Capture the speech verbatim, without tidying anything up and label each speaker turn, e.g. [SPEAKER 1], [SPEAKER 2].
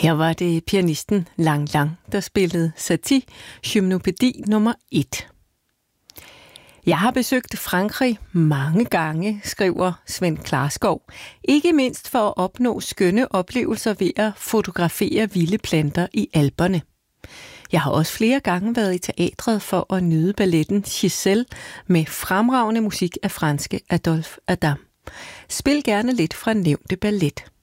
[SPEAKER 1] Her var det pianisten Lang Lang, der spillede Satie, gymnopædi nummer et. Jeg har besøgt Frankrig mange gange, skriver Svend Klarskov. Ikke mindst for at opnå skønne oplevelser ved at fotografere vilde planter i Alperne. Jeg har også flere gange været i teatret for at nyde balletten Giselle med fremragende musik af franske Adolphe Adam. Spil gerne lidt fra nævnte ballet.